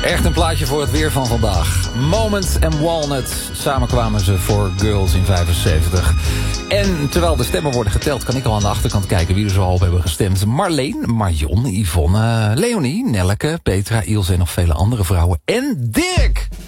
Echt een plaatje voor het weer van vandaag. Moment en Walnut. Samen kwamen ze voor Girls in 75. En terwijl de stemmen worden geteld, kan ik al aan de achterkant kijken wie er zo op hebben gestemd. Marleen, Marion, Yvonne, Leonie, Nelleke, Petra, Ilse en nog vele andere vrouwen. En Dirk!